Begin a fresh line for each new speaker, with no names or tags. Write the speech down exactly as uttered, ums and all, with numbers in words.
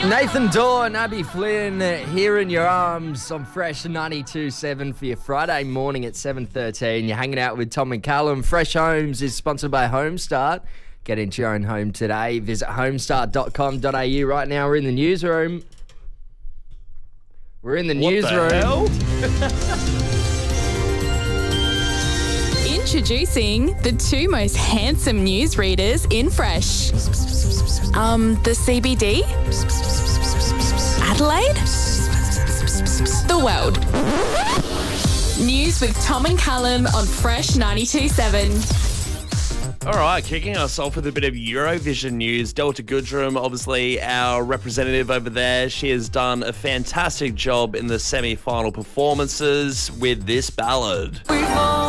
Nathan Dorr and Abby Flynn here in your arms on Fresh ninety-two point seven for your Friday morning at seven thirteen. You're hanging out with Tom and Callum. Fresh Homes is sponsored by Homestart. Get into your own home today. Visit homestart dot com dot a u. Right now we're in the newsroom. We're in the
What
newsroom.
the hell?
Introducing the two most handsome newsreaders in Fresh. Um, the C B D? Adelaide? The world. News with Tom and Callum on Fresh ninety-two point seven.
All right, kicking us off with a bit of Eurovision news. Delta Goodrum, obviously our representative over there, she has done a fantastic job in the semi-final performances with this ballad.